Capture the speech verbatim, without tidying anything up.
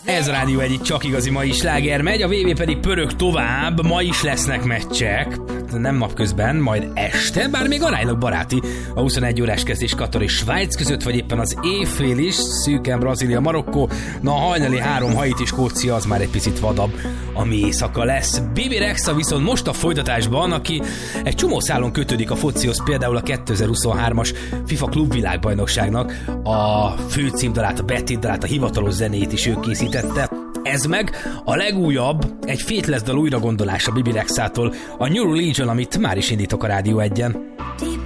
Ez Rádió egy, itt csak igazi mai sláger megy, a vé vé pedig pörög tovább, ma is lesznek meccsek, nem napközben, majd este, bár még aránylag baráti, a huszonegy órás kezdés Katar és Svájc között, vagy éppen az éjfél is, szűken Brazília, Marokkó, na a hajnali három Haiti, Skócia az már egy picit vadabb, ami éjszaka lesz. Bibi Rexha viszont most a folytatásban, aki egy csomó szálon kötődik a focihoz, például a kétezer-huszonhármas FIFA klubvilágbajnokságnak a főcímdalát, a betétdalát, a hivatalos zenét is ő készítette. Ez meg a legújabb, egy Faithless dal újragondolása Bibi Rexhától, a New Religion, amit már is indítok a Rádió egyen.